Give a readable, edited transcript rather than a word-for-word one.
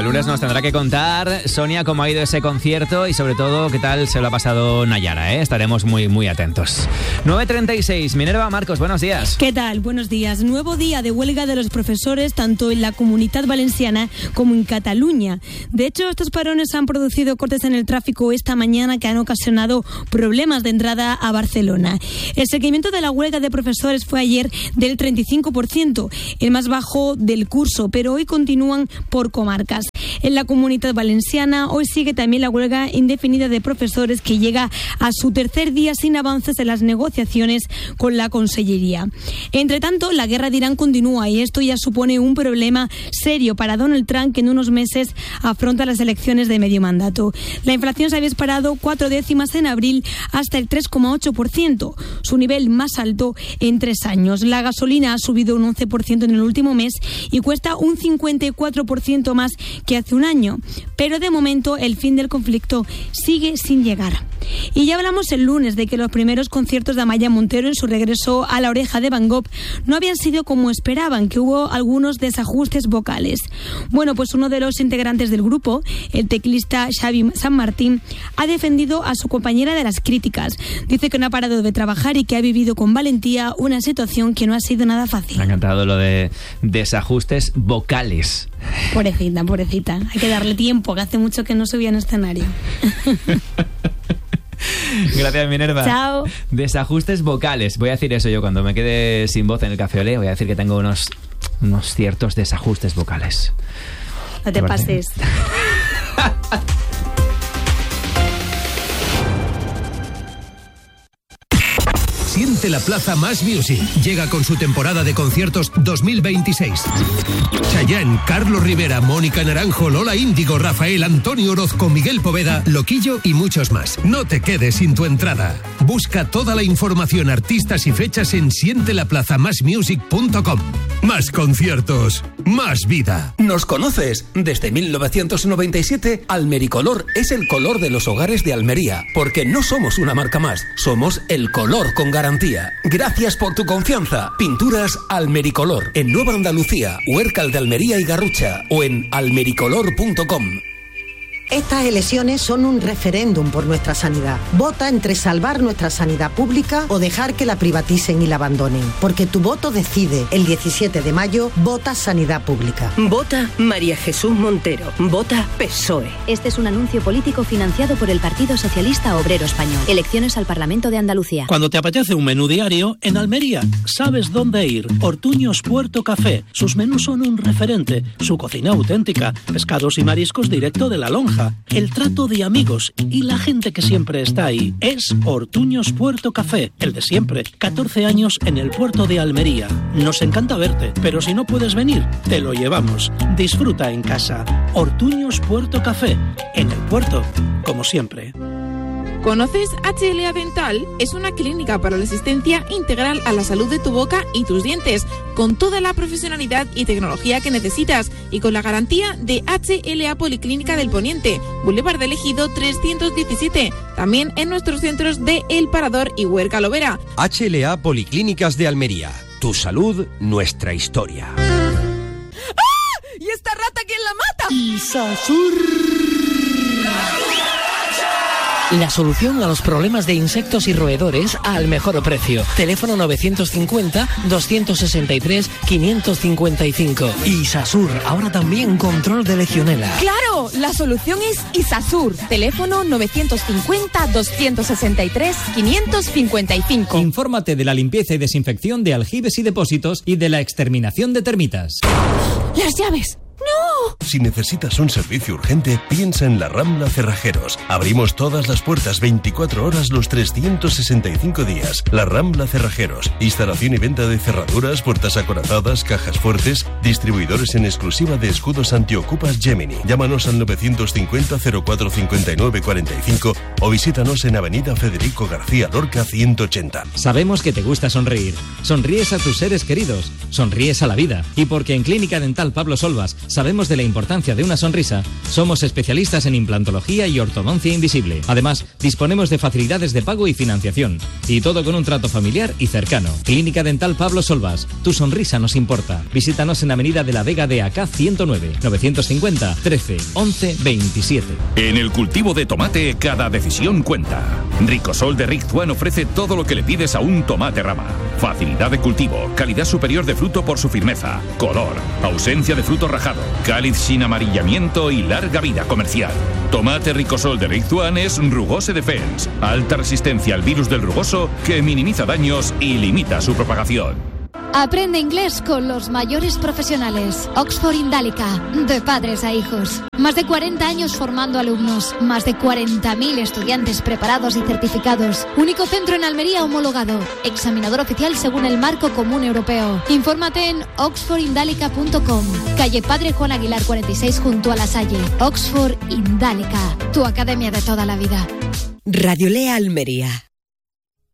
lunes nos tendrá que contar, Sonia, cómo ha ido ese concierto y sobre todo qué tal se lo ha pasado Nayara, ¿eh? Estaremos muy, muy atentos. 9:36, Minerva, Marcos, buenos días. ¿Qué tal? Buenos días. Nuevo día de huelga de los profesores tanto en la Comunitat Valenciana como en Cataluña. De hecho, estos parones han producido cortes en el tráfico esta mañana que han ocasionado problemas de entrada a Barcelona. El seguimiento de la huelga de profesores fue ayer del 35%, el más bajo del curso, pero hoy continúan por comarcas. En la Comunitat Valenciana hoy sigue también la huelga indefinida de profesores que llega a su tercer día sin avances en las negociaciones con la Consellería. Entre tanto, la guerra de Irán continúa y esto ya supone un problema serio para Donald Trump, que en unos meses afronta las elecciones de medio mandato. La inflación se había disparado 4 décimas en abril hasta el 3,8%, su nivel más alto en 3 años. La gasolina ha subido un 11% en el último mes y cuesta un 54% más que hace un año, pero de momento el fin del conflicto sigue sin llegar. Y ya hablamos el lunes de que los primeros conciertos de Amaia Montero en su regreso a La Oreja de Van Gogh no habían sido como esperaban, que hubo algunos desajustes vocales. Bueno, pues uno de los integrantes del grupo, el teclista Xavi San Martín, ha defendido a su compañera de las críticas. Dice que no ha parado de trabajar y que ha vivido con valentía una situación que no ha sido nada fácil. Me ha encantado lo de desajustes vocales. Pobrecita. Hay que darle tiempo, que hace mucho que no subía en escenario. Gracias, Minerva. Chao. Desajustes vocales. Voy a decir eso yo cuando me quede sin voz en el Café Olé. Voy a decir que tengo unos ciertos desajustes vocales. No te pases. Siente la Plaza Más Music. Llega con su temporada de conciertos 2026. Chayanne, Carlos Rivera, Mónica Naranjo, Lola Índigo, Rafael, Antonio Orozco, Miguel Poveda, Loquillo y muchos más. No te quedes sin tu entrada. Busca toda la información, artistas y fechas en sientelaplazamasmusic.com. Más conciertos, más vida. ¿Nos conoces? Desde 1997, Almericolor es el color de los hogares de Almería, porque no somos una marca más, somos el color con garantía. Gracias por tu confianza. Pinturas Almericolor en Nueva Andalucía, Huércal de Almería y Garrucha, o en almericolor.com. Estas elecciones son un referéndum por nuestra sanidad. Vota entre salvar nuestra sanidad pública o dejar que la privaticen y la abandonen. Porque tu voto decide. El 17 de mayo, vota Sanidad Pública. Vota María Jesús Montero. Vota PSOE. Este es un anuncio político financiado por el Partido Socialista Obrero Español. Elecciones al Parlamento de Andalucía. Cuando te apetece un menú diario, en Almería sabes dónde ir. Ortuños Puerto Café. Sus menús son un referente. Su cocina auténtica. Pescados y mariscos directo de la lonja. El trato de amigos y la gente que siempre está ahí. Es Ortuños Puerto Café, el de siempre. 14 años en el puerto de Almería. Nos encanta verte, pero si no puedes venir, te lo llevamos. Disfruta en casa. Ortuños Puerto Café, en el puerto, como siempre. ¿Conoces HLA Dental? Es una clínica para la asistencia integral a la salud de tu boca y tus dientes, con toda la profesionalidad y tecnología que necesitas y con la garantía de HLA Policlínica del Poniente, Boulevard del Ejido 317, también en nuestros centros de El Parador y Huerca Lovera. HLA Policlínicas de Almería. Tu salud, nuestra historia. ¡Ah! ¿Y esta rata quién la mata? Isasur. La solución a los problemas de insectos y roedores al mejor precio. Teléfono 950-263-555. Isasur, ahora también control de legionela. ¡Claro! La solución es Isasur. Teléfono 950-263-555. Infórmate de la limpieza y desinfección de aljibes y depósitos y de la exterminación de termitas. ¡Las llaves! ¡No! Si necesitas un servicio urgente, piensa en La Rambla Cerrajeros. Abrimos todas las puertas 24 horas los 365 días. La Rambla Cerrajeros. Instalación y venta de cerraduras, puertas acorazadas, cajas fuertes. Distribuidores en exclusiva de escudos antiocupas Gemini. Llámanos al 950 04 59 45 o visítanos en Avenida Federico García Lorca 180. Sabemos que te gusta sonreír. Sonríes a tus seres queridos. Sonríes a la vida. Y porque en Clínica Dental Pablo Solvas sabemos sabemos de la importancia de una sonrisa, somos especialistas en implantología y ortodoncia invisible. Además, disponemos de facilidades de pago y financiación. Y todo con un trato familiar y cercano. Clínica Dental Pablo Solvas. Tu sonrisa nos importa. Visítanos en Avenida de la Vega de AK 109, 950 13 11 27. En el cultivo de tomate, cada decisión cuenta. Ricosol de Rick Juan ofrece todo lo que le pides a un tomate rama. Facilidad de cultivo, calidad superior de fruto por su firmeza, color, ausencia de fruto rajado, cáliz sin amarillamiento y larga vida comercial. Tomate Ricosol de Rick Juan es Rugose Defense, alta resistencia al virus del rugoso que minimiza daños y limita su propagación. Aprende inglés con los mayores profesionales. Oxford Indálica, de padres a hijos. Más de 40 años formando alumnos. Más de 40.000 estudiantes preparados y certificados. Único centro en Almería homologado. Examinador oficial según el Marco Común Europeo. Infórmate en oxfordindálica.com. Calle Padre Juan Aguilar 46 junto a La Salle. Oxford Indálica, tu academia de toda la vida. Radio Lea Almería.